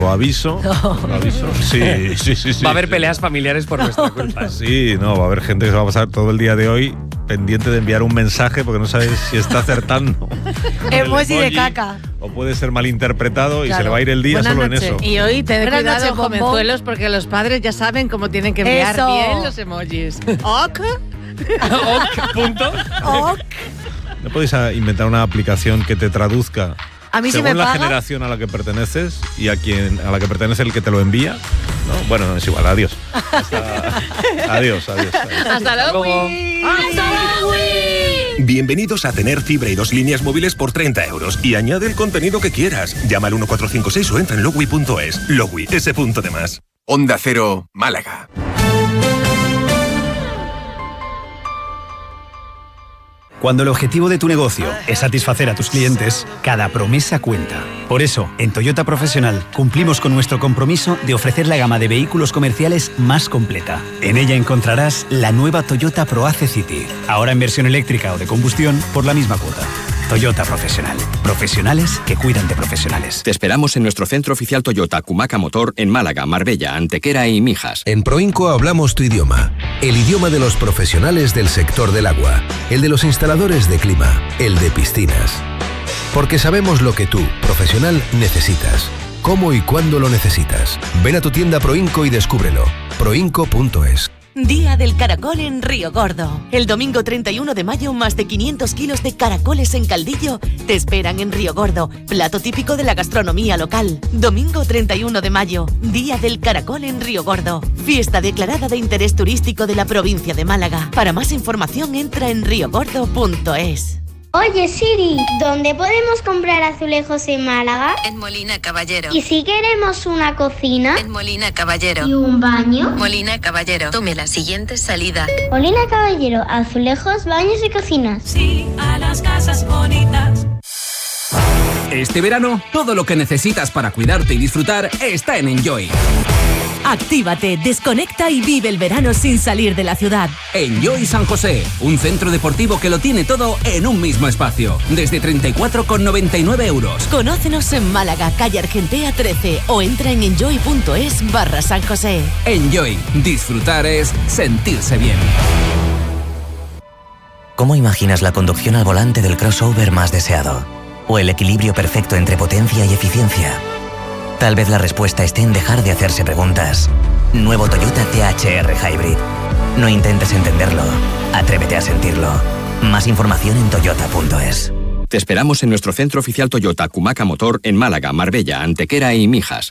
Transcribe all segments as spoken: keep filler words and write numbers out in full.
Lo aviso, No. lo aviso. Sí, sí, sí, sí. Va a haber sí. peleas familiares por nuestra culpa. Sí, no, va a haber gente que se va a pasar todo el día de hoy pendiente de enviar un mensaje porque no sabes si está acertando. Emoji de emoji, caca. O puede ser malinterpretado y Claro. se le va a ir el día Buenas solo noches. en eso. Y hoy tened Buenas cuidado, noches, bombón. jovenzuelos, porque los padres ya saben cómo tienen que enviar Eso. bien los emojis. Ok. Ok, punto. Ok. ¿No podéis ah, inventar una aplicación que te traduzca A mí si según me la paga. generación a la que perteneces y a quien a la que pertenece el que te lo envía? ¿No? Bueno, no es igual. Adiós. Hasta- adiós, adiós, adiós. Hasta luego. Bienvenidos a tener fibra y dos líneas móviles por treinta euros y añade el contenido que quieras. Llama al uno cuatro cinco seis o entra en logui punto es. Logui, ese punto de más. Onda Cero, Málaga. Cuando el objetivo de tu negocio es satisfacer a tus clientes, cada promesa cuenta. Por eso, en Toyota Profesional cumplimos con nuestro compromiso de ofrecer la gama de vehículos comerciales más completa. En ella encontrarás la nueva Toyota ProAce City, ahora en versión eléctrica o de combustión por la misma cuota. Toyota Profesional. Profesionales que cuidan de profesionales. Te esperamos en nuestro centro oficial Toyota Cumaca Motor en Málaga, Marbella, Antequera y Mijas. En Proinco hablamos tu idioma, el idioma de los profesionales del sector del agua, el de los instaladores de clima, el de piscinas. Porque sabemos lo que tú, profesional, necesitas, cómo y cuándo lo necesitas. Ven a tu tienda Proinco y descúbrelo. proinco punto es. Día del caracol en Río Gordo. El domingo treinta y uno de mayo, más de quinientos kilos de caracoles en caldillo te esperan en Río Gordo, plato típico de la gastronomía local. Domingo treinta y uno de mayo, Día del caracol en Río Gordo. Fiesta declarada de interés turístico de la provincia de Málaga. Para más información entra en río gordo punto es. Oye Siri, ¿dónde podemos comprar azulejos en Málaga? En Molina Caballero. ¿Y si queremos una cocina? En Molina Caballero. ¿Y un baño? Molina Caballero. Tome la siguiente salida. Molina Caballero, azulejos, baños y cocinas. Sí, a las casas bonitas. Este verano, todo lo que necesitas para cuidarte y disfrutar está en Enjoy. Actívate, desconecta y vive el verano sin salir de la ciudad. Enjoy San José, un centro deportivo que lo tiene todo en un mismo espacio, desde treinta y cuatro con noventa y nueve euros. Conócenos en Málaga, calle Argentea trece o entra en enjoy punto es barra San José. Enjoy, disfrutar es sentirse bien. ¿Cómo imaginas la conducción al volante del crossover más deseado? ¿O el equilibrio perfecto entre potencia y eficiencia? Tal vez la respuesta esté en dejar de hacerse preguntas. Nuevo Toyota T H R Hybrid. No intentes entenderlo, atrévete a sentirlo. Más información en toyota punto es. Te esperamos en nuestro centro oficial Toyota Cumaca Motor en Málaga, Marbella, Antequera y Mijas.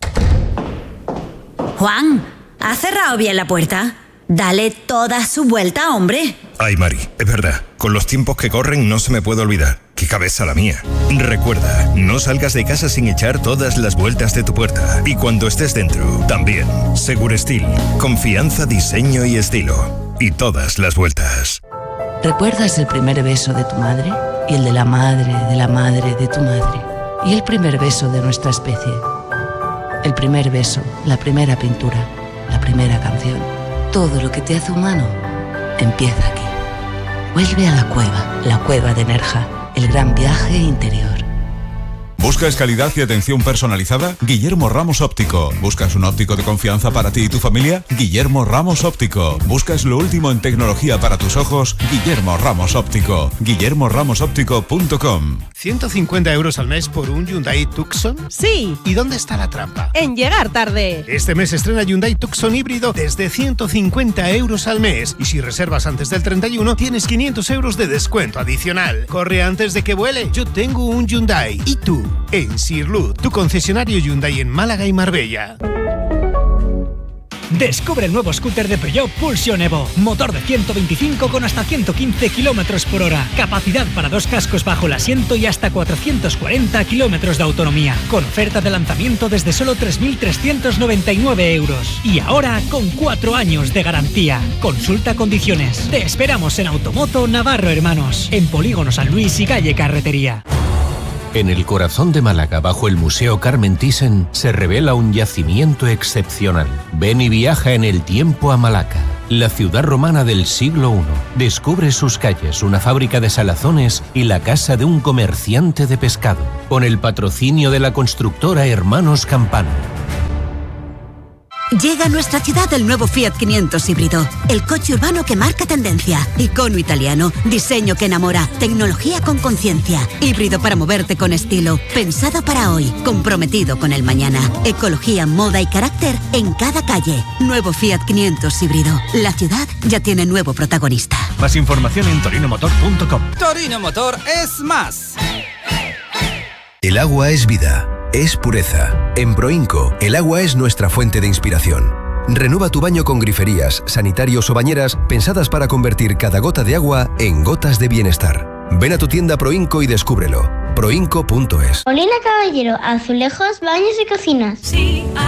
Juan, ¿has cerrado bien la puerta? Dale toda su vuelta, hombre. Ay, Mari, es verdad. Con los tiempos que corren no se me puede olvidar. ¡Qué cabeza la mía! Recuerda, no salgas de casa sin echar todas las vueltas de tu puerta. Y cuando estés dentro, también. Segurestil. Confianza, diseño y estilo. Y todas las vueltas. ¿Recuerdas el primer beso de tu madre? Y el de la madre de la madre de tu madre. Y el primer beso de nuestra especie. El primer beso, la primera pintura, la primera canción. Todo lo que te hace humano empieza aquí. Vuelve a la cueva, la cueva de Nerja, el gran viaje interior. ¿Buscas calidad y atención personalizada? Guillermo Ramos Óptico. ¿Buscas un óptico de confianza para ti y tu familia? Guillermo Ramos Óptico. ¿Buscas lo último en tecnología para tus ojos? Guillermo Ramos Óptico. guillermo ramos óptico punto com. ¿ciento cincuenta euros al mes por un Hyundai Tucson? Sí. ¿Y dónde está la trampa? En llegar tarde. Este mes estrena Hyundai Tucson híbrido desde ciento cincuenta euros al mes. Y si reservas antes del treinta y uno, tienes quinientos euros de descuento adicional. Corre antes de que vuele. Yo tengo un Hyundai. ¿Y tú? En Sirlud, tu concesionario Hyundai en Málaga y Marbella. Descubre el nuevo scooter de Peugeot Pulsion Evo. Motor de ciento veinticinco con hasta ciento quince kilómetros por hora. Capacidad para dos cascos bajo el asiento y hasta cuatrocientos cuarenta kilómetros de autonomía. Con oferta de lanzamiento desde solo tres mil trescientos noventa y nueve euros. Y ahora con cuatro años de garantía. Consulta condiciones. Te esperamos en Automoto Navarro Hermanos. En Polígono San Luis y Calle Carretería. En el corazón de Málaga, bajo el Museo Carmen Thyssen, se revela un yacimiento excepcional. Ven y viaja en el tiempo a Malaca, la ciudad romana del siglo primero. Descubre sus calles, una fábrica de salazones y la casa de un comerciante de pescado, con el patrocinio de la constructora Hermanos Campano. Llega a nuestra ciudad el nuevo Fiat quinientos híbrido, el coche urbano que marca tendencia, icono italiano, diseño que enamora, tecnología con conciencia, híbrido para moverte con estilo, pensado para hoy, comprometido con el mañana, ecología, moda y carácter en cada calle. Nuevo Fiat quinientos híbrido. La ciudad ya tiene nuevo protagonista. Más información en torino motor punto com. Torino Motor es más. El agua es vida, es pureza. En Proinco, el agua es nuestra fuente de inspiración. Renueva tu baño con griferías, sanitarios o bañeras pensadas para convertir cada gota de agua en gotas de bienestar. Ven a tu tienda Proinco y descúbrelo. proinco punto es. Molina Caballero, azulejos, baños y cocinas. Sí,